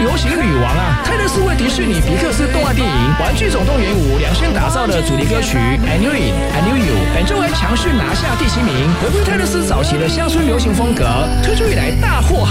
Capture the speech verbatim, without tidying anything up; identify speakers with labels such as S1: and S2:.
S1: 流行女王啊！泰勒斯为迪士尼皮克斯动画电影《玩具总动员五》量身打造的主题歌曲《I Knew It, I Knew You》，本周还强势拿下第七名，回归泰勒斯早期的乡村流行风格，推出以来大获好